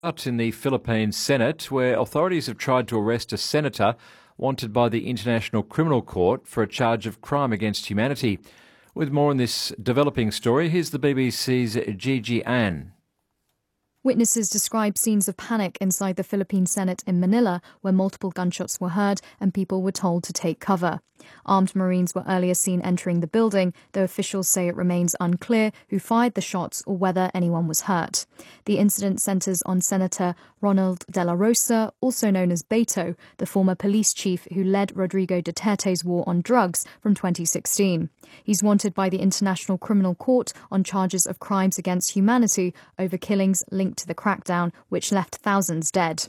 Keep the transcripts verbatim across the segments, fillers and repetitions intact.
Out in the Philippine Senate, where authorities have tried to arrest a senator wanted by the International Criminal Court for a charge of crime against humanity. With more on this developing story, here's the B B C's Gigi Ann. Witnesses describe scenes of panic inside the Philippine Senate in Manila, where multiple gunshots were heard and people were told to take cover. Armed Marines were earlier seen entering the building, though officials say it remains unclear who fired the shots or whether anyone was hurt. The incident centres on Senator Ronald De La Rosa, also known as Beto, the former police chief who led Rodrigo Duterte's war on drugs from twenty sixteen. He's wanted by the International Criminal Court on charges of crimes against humanity over killings linked to the crackdown, which left thousands dead.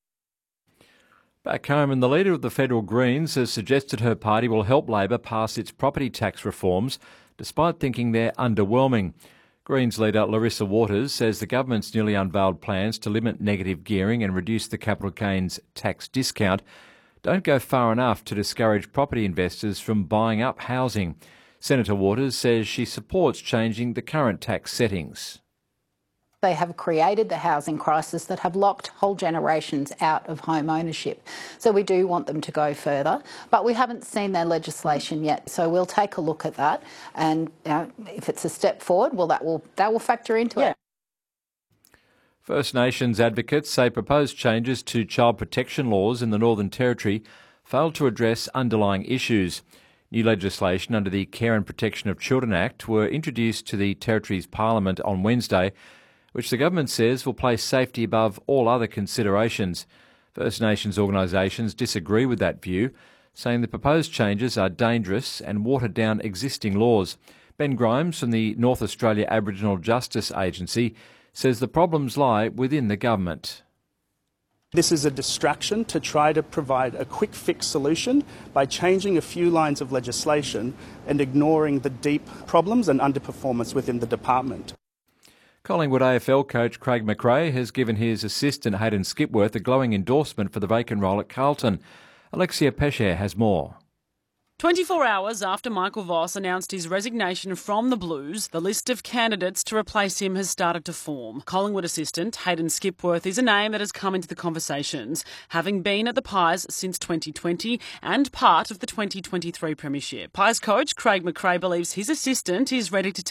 Back home, and the leader of the Federal Greens has suggested her party will help Labor pass its property tax reforms, despite thinking they're underwhelming. Greens leader Larissa Waters says the government's newly unveiled plans to limit negative gearing and reduce the capital gains tax discount don't go far enough to discourage property investors from buying up housing. Senator Waters says she supports changing the current tax settings. They have created the housing crisis that have locked whole generations out of home ownership. So we do want them to go further, but we haven't seen their legislation yet. So we'll take a look at that, and you know, if it's a step forward, well, that will that will factor into yeah. it. First Nations advocates say proposed changes to child protection laws in the Northern Territory failed to address underlying issues. New legislation under the Care and Protection of Children Act were introduced to the Territory's Parliament on Wednesday, which the government says will place safety above all other considerations. First Nations organisations disagree with that view, saying the proposed changes are dangerous and water down existing laws. Ben Grimes from the North Australia Aboriginal Justice Agency says the problems lie within the government. This is a distraction to try to provide a quick fix solution by changing a few lines of legislation and ignoring the deep problems and underperformance within the department. Collingwood A F L coach Craig McRae has given his assistant Hayden Skipworth a glowing endorsement for the vacant role at Carlton. Alexia Pesce has more. twenty-four hours after Michael Voss announced his resignation from the Blues, the list of candidates to replace him has started to form. Collingwood assistant Hayden Skipworth is a name that has come into the conversations, having been at the Pies since twenty twenty and part of the twenty twenty-three premiership. Pies coach Craig McRae believes his assistant is ready to